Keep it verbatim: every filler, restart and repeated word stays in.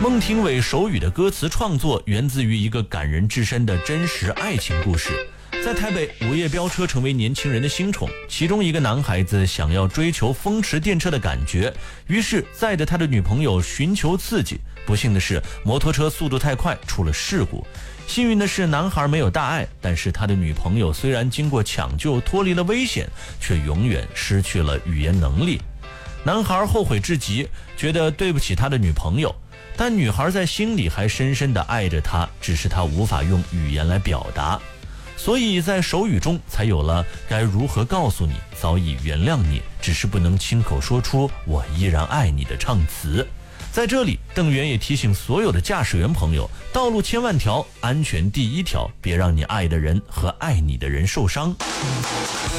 孟庭苇手语的歌词创作源自于一个感人至深的真实爱情故事。在台北，午夜飙车成为年轻人的新宠，其中一个男孩子想要追求风驰电掣的感觉，于是载着他的女朋友寻求刺激。不幸的是，摩托车速度太快，出了事故。幸运的是，男孩没有大碍，但是他的女朋友虽然经过抢救脱离了危险，却永远失去了语言能力。男孩后悔至极，觉得对不起他的女朋友，但女孩在心里还深深地爱着他，只是他无法用语言来表达。所以在手语中才有了该如何告诉你早已原谅你，只是不能亲口说出我依然爱你的唱词。在这里，邓源也提醒所有的驾驶员朋友，道路千万条，安全第一条，别让你爱的人和爱你的人受伤。